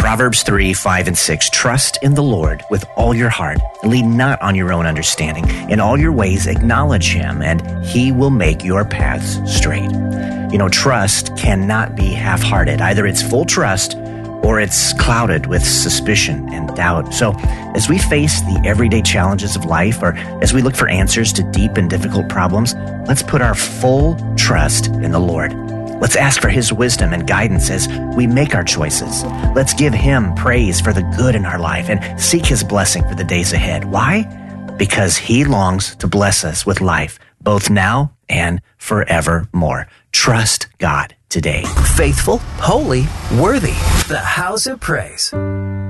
Proverbs 3, 5, and 6. Trust in the Lord with all your heart. Lean not on your own understanding. In all your ways acknowledge him, and he will make your paths straight. You know, trust cannot be half-hearted. Either it's full trust or it's clouded with suspicion and doubt. So as we face the everyday challenges of life, or as we look for answers to deep and difficult problems, let's put our full trust in the Lord. Let's ask for his wisdom and guidance as we make our choices. Let's give him praise for the good in our life and seek his blessing for the days ahead. Why? Because he longs to bless us with life, both now and forevermore. Trust God today. Faithful, holy, worthy. The House of Praise.